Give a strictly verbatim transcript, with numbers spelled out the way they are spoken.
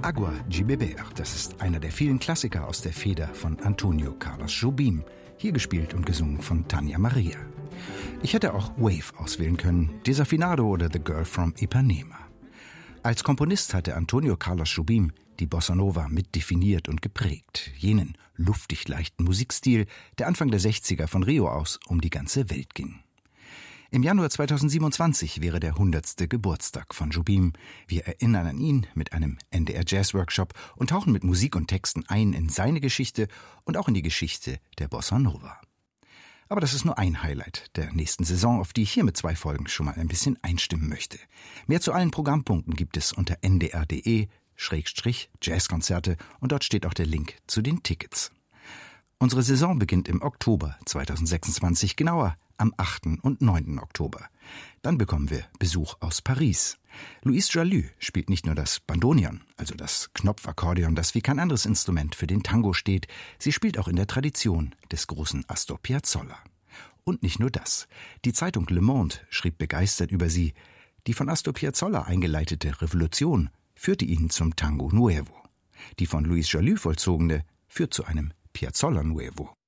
Agua de Beber, das ist einer der vielen Klassiker aus der Feder von Antonio Carlos Jobim, hier gespielt und gesungen von Tania Maria. Ich hätte auch Wave auswählen können, Desafinado oder The Girl from Ipanema. Als Komponist hatte Antonio Carlos Jobim die Bossa Nova mitdefiniert und geprägt, jenen luftig leichten Musikstil, der Anfang der sechziger von Rio aus um die ganze Welt ging. Im Januar zweitausendsiebenundzwanzig wäre der hundertste Geburtstag von Jobim. Wir erinnern an ihn mit einem N D R Jazz Workshop und tauchen mit Musik und Texten ein in seine Geschichte und auch in die Geschichte der Bossa Nova. Aber das ist nur ein Highlight der nächsten Saison, auf die ich hier mit zwei Folgen schon mal ein bisschen einstimmen möchte. Mehr zu allen Programmpunkten gibt es unter n d r punkt d e Schrägstrich Jazzkonzerte und dort steht auch der Link zu den Tickets. Unsere Saison beginnt im Oktober zweitausendsechsundzwanzig, genauer am achten und neunten Oktober. Dann bekommen wir Besuch aus Paris. Louise Jalou spielt nicht nur das Bandoneon, also das Knopfakkordeon, das wie kein anderes Instrument für den Tango steht, sie spielt auch in der Tradition des großen Astor Piazzolla. Und nicht nur das. Die Zeitung Le Monde schrieb begeistert über sie. Die von Astor Piazzolla eingeleitete Revolution führte ihn zum Tango Nuevo. Die von Louise Jalou vollzogene führt zu einem Piazzolla Nuevo.